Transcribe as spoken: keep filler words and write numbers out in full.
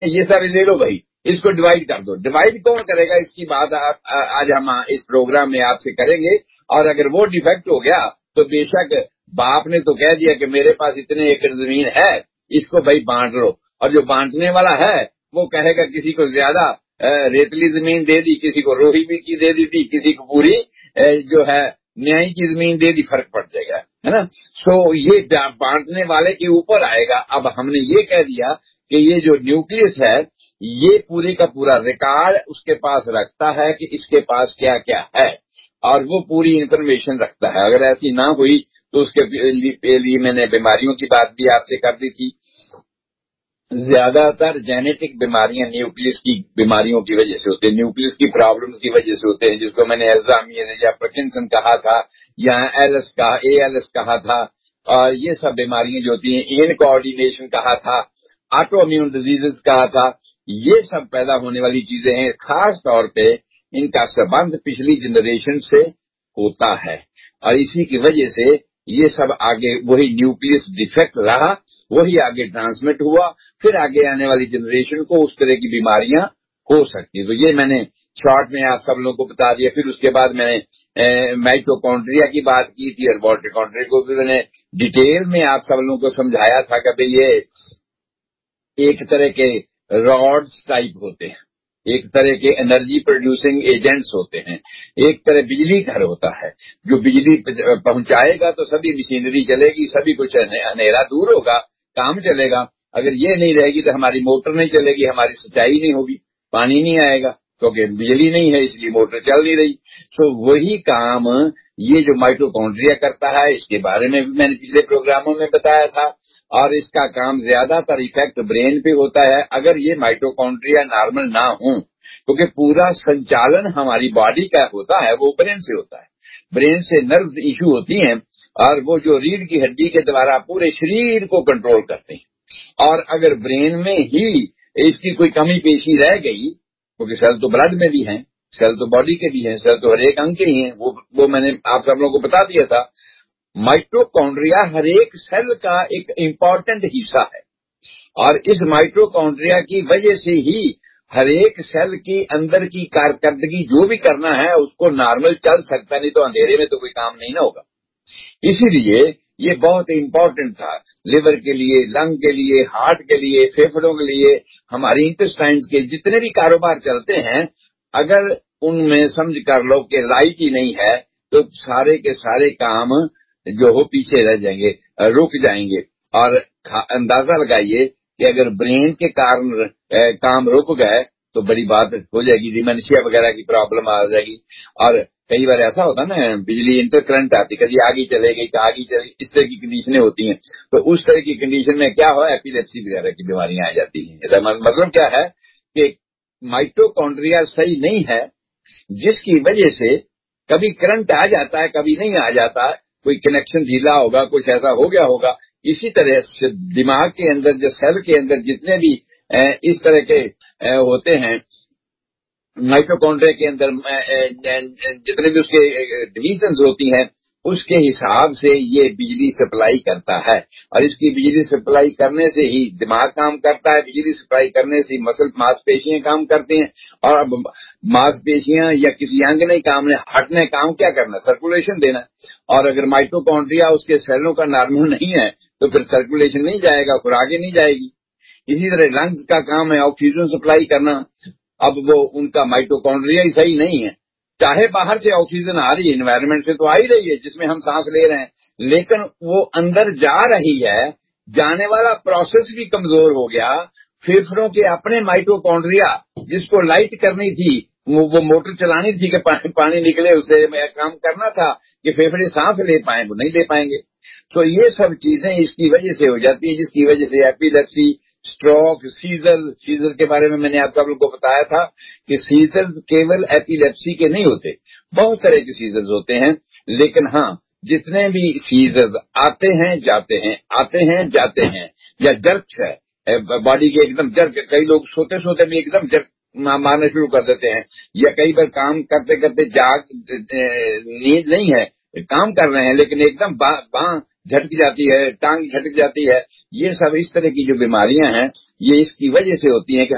یہ سارے لے لو بھائی، اس کو ڈیوائڈ کر دو. ڈیوائڈ کون کرے گا اس کی بات آج ہم اس پروگرام میں آپ سے کریں گے. اور اگر وہ ڈیفیکٹ ہو گیا تو بے شک باپ نے تو کہہ دیا کہ میرے پاس اتنے ایکڑ زمین ہے، اس کو بھائی بانٹ لو. اور جو بانٹنے والا ہے وہ کہے گا کسی کو زیادہ ریتلی زمین دے دی، کسی کو روہی بھی کی دے دی تھی، کسی کو پوری جو ہے نیائی کی زمین دے دی، فرق پڑ جائے گا، ہے نا. سو یہ بانٹنے والے کے اوپر آئے گا. اب ہم نے یہ کہہ دیا کہ یہ جو نیوکلس ہے یہ پورے کا پورا ریکارڈ اس کے پاس رکھتا ہے کہ اس کے پاس کیا کیا ہے، اور وہ پوری انفارمیشن رکھتا ہے. اگر ایسی نہ ہوئی تو اس کے لیے میں نے بیماریوں کی بات بھی آپ سے کر دی تھی. زیادہ تر جینیٹک بیماریاں نیوکلس کی بیماریوں کی وجہ سے ہوتے ہیں، نیوکلس کی پرابلمز کی وجہ سے ہوتے ہیں، جس کو میں نے الزائمر یا پارکنسن کہا تھا یا ایل ایس کہا اے ایل ایس کہا تھا. اور یہ سب بیماریاں جو ہوتی ہیں، ان کوآرڈینیشن کہا تھا، آٹو امیون ڈیزیزز کہا تھا. یہ سب پیدا ہونے والی چیزیں ہیں. خاص طور پہ ان کا سبند پچھلی جنریشن سے ہوتا ہے، اور اسی کی وجہ سے یہ سب آگے وہی نیوکلس ڈیفیکٹ رہا، وہی آگے ٹرانسمٹ ہوا، پھر آگے آنے والی جنریشن کو اس طرح کی بیماریاں ہو سکتی. تو یہ میں نے شارٹ میں آپ سب لوگوں کو بتا دیا. پھر اس کے بعد میں نے مائٹوکونڈریا کی بات کی تھی، اور مائٹوکونڈریا کو بھی میں نے ڈیٹیل میں آپ سب لوگوں کو سمجھایا تھا کہ بھئی یہ ایک طرح کے راڈز ٹائپ ہوتے ہیں، ایک طرح کے انرجی پروڈیوسنگ ایجنٹس ہوتے ہیں، ایک طرح بجلی گھر ہوتا ہے. جو بجلی پہنچائے گا تو سبھی مشینری چلے گی، سبھی کچھ اندھیرا دور ہوگا، کام چلے گا. اگر یہ نہیں رہے گی تو ہماری موٹر نہیں چلے گی، ہماری سچائی نہیں ہوگی، پانی نہیں آئے گا، کیونکہ بجلی نہیں ہے اس لیے موٹر چل نہیں رہی. تو وہی کام یہ جو مائٹوکونڈریا کرتا ہے، اس کے بارے میں بھی میں نے پچھلے پروگراموں میں بتایا تھا. اور اس کا کام زیادہ تر ایفیکٹ برین پہ ہوتا ہے اگر یہ مائٹوکونڈریا نارمل نہ ہوں، کیونکہ پورا سنچالن ہماری باڈی کا ہوتا ہے وہ برین سے ہوتا ہے. برین سے نروز ایشو ہوتی ہیں، اور وہ جو ریڑھ کی ہڈی کے دوارا پورے شریر کو کنٹرول کرتے ہیں. اور اگر برین میں ہی اس کی کوئی کمی پیشی رہ گئی، کیونکہ سیل تو بلڈ میں بھی ہیں، سیل تو باڈی کے بھی ہیں، سیل تو ہر ایک انگ کے ہی ہیں، وہ وہ میں نے آپ سب لوگوں کو بتا دیا تھا. مائٹوکونڈریا ہر ایک سیل کا ایک امپورٹنٹ حصہ ہے، اور اس مائٹوکونڈریا کی وجہ سے ہی ہر ایک سیل کی اندر کی کارکردگی جو بھی کرنا ہے اس کو نارمل چل سکتا، نہیں تو اندھیرے میں تو کوئی کام نہیں نہ ہوگا. اسی لیے یہ بہت امپورٹنٹ تھا، لیور کے لیے، لنگ کے لیے، ہارٹ کے لیے، پھیپھڑوں کے لیے، ہماری انٹسٹائنز کے جتنے بھی کاروبار چلتے ہیں، اگر ان میں سمجھ کر لو کہ لائٹ ہی نہیں ہے تو سارے کے سارے کام جو ہو پیچھے رہ جائیں گے، رک جائیں گے. اور اندازہ لگائیے کہ اگر برین کے کارن کام رک گئے تو بڑی بات ہو جائے گی، ڈیمنشیا وغیرہ کی پرابلم آ جائے گی. اور کئی بار ایسا ہوتا نا، بجلی انٹر کرنٹ آتی، کبھی آگے چلے گئی، آگے چلے گی، اس طرح کی کنڈیشنیں ہوتی ہیں. تو اس طرح کی کنڈیشن میں کیا ہو، ایپیلیپسی وغیرہ کی بیماریاں آ جاتی ہیں. مطلب کیا ہے کہ مائٹوکونڈریا صحیح نہیں ہے، جس کی وجہ سے کبھی کرنٹ آ جاتا ہے، کبھی نہیں آ جاتا، کوئی کنیکشن ڈھیلا ہوگا، کچھ ایسا ہو گیا ہوگا. اسی طرح سے دماغ کے اندر جو سیل کے اندر جتنے بھی اس طرح کے ہوتے ہیں، مائٹوکونڈریا کے اندر جتنے بھی اس کے ڈویژنز ہوتی ہیں، اس کے حساب سے یہ بجلی سپلائی کرتا ہے. اور اس کی بجلی سپلائی کرنے سے ہی دماغ کام کرتا ہے، بجلی سپلائی کرنے سے مسل ماس پیشیاں کام کرتی ہیں. اور اب ماس پیشیاں یا کسی انگ نہیں کام نے ہٹنے کام کیا کرنا، سرکولیشن دینا. اور اگر مائٹوکونڈریا اس کے سیلوں کا نارمل نہیں ہے تو پھر سرکولیشن نہیں جائے گا، پھر آگے نہیں جائے گی. اسی طرح لنگز کا کام ہے آکسیجن سپلائی کرنا. اب وہ ان کا مائٹوکونڈریا ہی صحیح نہیں ہے، چاہے باہر سے آکسیجن آ رہی ہے، انوائرمنٹ سے تو آ ہی رہی ہے جس میں ہم سانس لے رہے ہیں، لیکن وہ اندر جا رہی ہے، جانے والا پروسیس بھی کمزور ہو گیا. پھیپھڑوں کے اپنے مائٹوکونڈریا جس کو لائٹ کرنی تھی، وہ موٹر چلانی تھی کہ پانی نکلے، اسے کام کرنا تھا کہ پھیپھڑے سانس لے پائیں، وہ نہیں لے پائیں گے. تو یہ سب چیزیں اس کی وجہ سے ہو جاتی ہیں، جس کی وجہ سے ایپیلیپسی، اسٹروک، سیزر. سیزر کے بارے میں میں نے آپ سب لوگوں کو بتایا تھا کہ سیزر کیول ایپیلیپسی کے نہیں ہوتے، بہت طرح کے سیزرز ہوتے ہیں. لیکن ہاں، جتنے بھی سیزرز آتے ہیں جاتے ہیں، آتے ہیں جاتے ہیں، یا جرک ہے باڈی کے ایک دم جرک، کئی لوگ سوتے سوتے بھی ایک دم جرک مارنا شروع کر دیتے ہیں، یا کئی بار کام کرتے کرتے جاگ نیند نہیں ہے، کام کر رہے ہیں لیکن ایک دم باں جھٹک جاتی ہے، ٹانگ جھٹک جاتی ہے. یہ سب اس طرح کی جو بیماریاں ہیں یہ اس کی وجہ سے ہوتی ہیں کہ